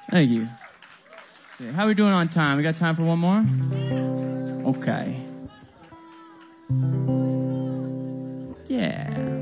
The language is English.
Thank you. How are we doing on time? We got time for one more? Okay. Yeah.